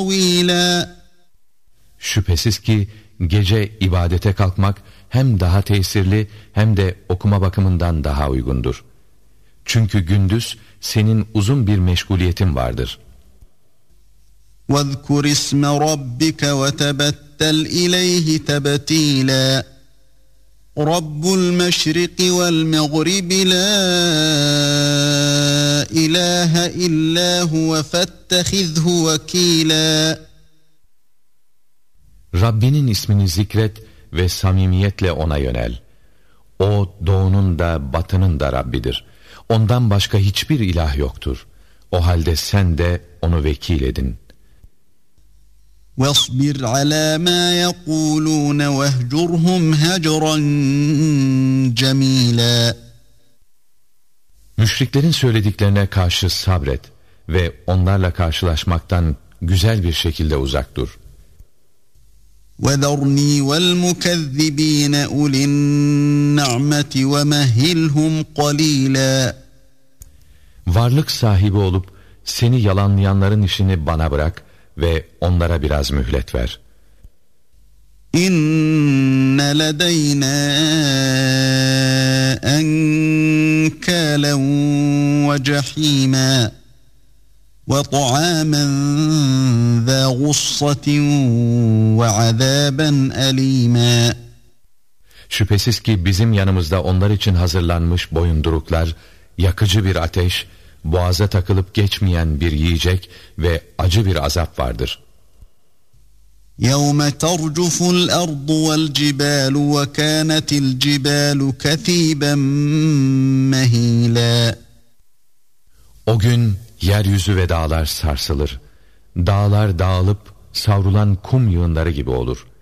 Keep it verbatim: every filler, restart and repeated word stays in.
Şüphesiz ki gece ibadete kalkmak hem daha tesirli hem de okuma bakımından daha uygundur. Çünkü gündüz senin uzun bir meşguliyetin vardır. وَاذْكُرِ اسْمَ رَبِّكَ وَتَبَتَّلْ إِلَيْهِ تَبْتِيلًا رَبُّ الْمَشْرِقِ وَالْمَغْرِبِ لَا إِلَٰهَ إِلَّا هُوَ فَاتَّخِذْهُ وَكِيلًا. Rabbinin ismini zikret ve samimiyetle ona yönel. O doğunun da batının da Rabbidir. Ondan başka hiçbir ilah yoktur. O halde sen de onu vekil edin. وَاصْبِرْ عَلَى مَا يَقُولُونَ وَاهْجُرْهُمْ هَجْرًا جَمِيلًا. Müşriklerin söylediklerine karşı sabret ve onlarla karşılaşmaktan güzel bir şekilde uzak dur. وَذَرْنِي وَالْمُكَذِّبِينَ أُولِي النَّعْمَةِ وَمَهِّلْهُمْ قَلِيلًا. Varlık sahibi olup seni yalanlayanların işini bana bırak ve onlara biraz mühlet ver. İnne ledeyna enkâlen ve cehîmâ ve ta'âmen zâ gussatin ve azâben elîmâ. Şüphesiz ki bizim yanımızda onlar için hazırlanmış boyunduruklar, yakıcı bir ateş, boğaza takılıp geçmeyen bir yiyecek ve acı bir azap vardır. يَوْمَ تَرْجُفُ الْأَرْضُ وَالْجِبَالُ وَكَانَتِ الْجِبَالُ كَثِيبًا مَهِيلًا. O gün yeryüzü ve dağlar sarsılır. Dağlar dağılıp savrulan kum yığınları gibi olur.